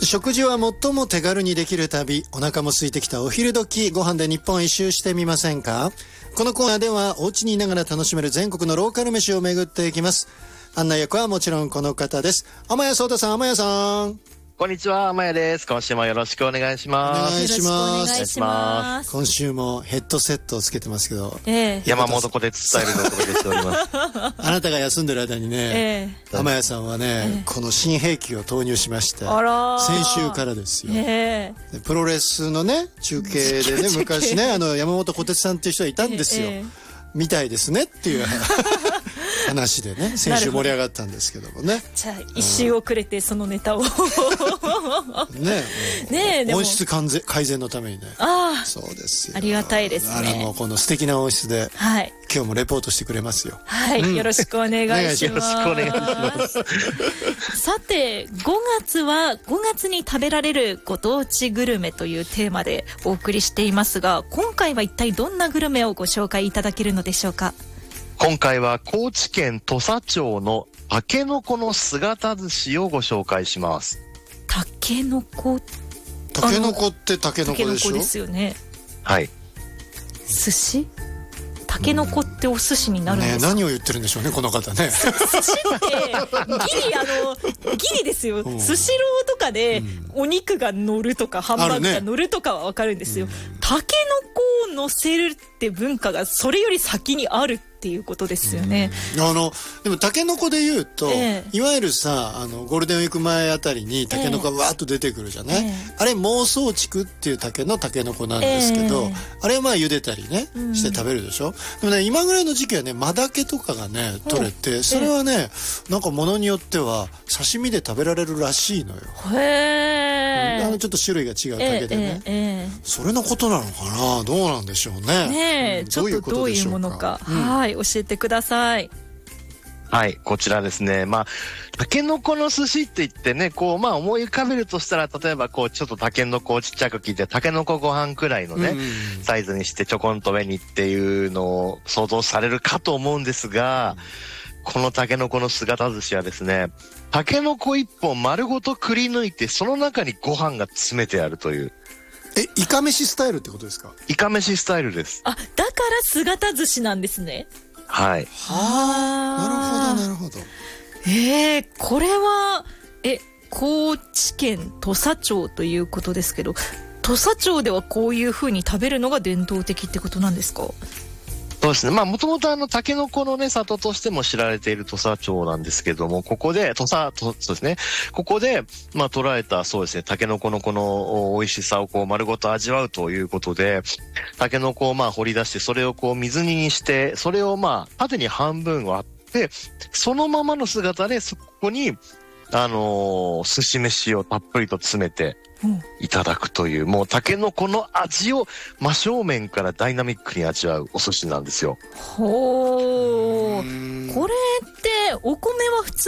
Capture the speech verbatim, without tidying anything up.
食事は最も手軽にできる旅。お腹も空いてきたお昼時、ご飯で日本一周してみませんか？このコーナーではお家にいながら楽しめる全国のローカル飯を巡っていきます。案内役はもちろんこの方です。天谷壮太さん、天谷さん。 こんにちは、天谷です。今週もよろしくお願いします。 お願いします。 よろしくお願いします。 今週もヘッドセットをつけてますけど、 ええ、 山本小鉄スタイルでお届けしております。 あなたが休んでる間にね、 ええ、 天谷さんはね、ええ、この新兵器を投入しまして、 あら先週からですよ、 ええ、 でプロレスのね中継でね昔ねあの山本小鉄さんっていう人がいたんですよ、ええ、みたいですねっていう話でね先週盛り上がったんですけどもね。 じゃあ一周遅れてそのネタをねえねえ音質改善改善のためにね。 ああそうですよ。 ありがたいですね。 あらもうこの素敵な音質で、はい、今日もレポートしてくれますよ。 はい、うん、よろしくお願いします。 よろしくお願いします。 さてごがつはごがつに食べられるご当地グルメというテーマでお送りしていますが、今回は一体どんなグルメをご紹介いただけるのでしょうか？ 今回は高知県土佐町のたけのこの姿寿司をご紹介します。 たけのこ、 たけのこってたけのこでしょ？たけのこですよね。 はい。 寿司？たけのこってお寿司になるんですか？ ね、何を言ってるんでしょうねこの方ね。 寿司ってギリあのギリですよ。スシローとかでお肉が乗るとかハンバーグが乗るとかはわかるんですよ。たけのこを乗せるって文化がそれより先にあるっていうことですよね。 あのでもタケノコで言うと、えー、いわゆるさあのゴールデンウィーク前あたりにタケノコがわーっと出てくるじゃない、えー、あれ孟宗竹っていう竹のタケノコなんですけど、えー、あれはまあ茹でたりねして食べるでしょ、うん、でもね今ぐらいの時期はねマダケとかがね取れて、それはねなんかものによっては刺身で食べられるらしいのよ。 へー、 あのちょっと種類が違う竹でね、えーえーえー、それのことなのかな、どうなんでしょうね。 ねえ、うん、ちょっとどういうものか、うん、はい教えてください。 はい、こちらですね。まあ、タケノコの寿司って言ってね、こう、まあ思い浮かべるとしたら、例えばこう、ちょっとタケノコをちっちゃく切って、タケノコご飯くらいのね、うん、サイズにしてちょこんと上にっていうのを想像されるかと思うんですが、このタケノコの姿寿司はですね、タケノコ一本丸ごとくり抜いて、その中にご飯が詰めてあるという。 え、イカ飯スタイルってことですか？ イカ飯スタイルです。 あ、だから姿寿司なんですね。 はい。 はあ、なるほどなるほど。 えー、これはえ高知県土佐町ということですけど、土佐町ではこういう風に食べるのが伝統的ってことなんですか？ そうですね。まあ、もともとあの、タケノコのね、里としても知られている土佐町なんですけども、ここで、土佐、とそうですね。ここで、まあ、捉えた、そうですね、タケノコのこの美味しさをこう、丸ごと味わうということで、タケノコをまあ、掘り出して、それをこう、水煮にして、それをまあ、縦に半分割って、そのままの姿で、そこに、あのー、寿司飯をたっぷりと詰めていただくという、うん、もうタケノコの味を真正面からダイナミックに味わうお寿司なんですよ。 ほー、これってお米は普通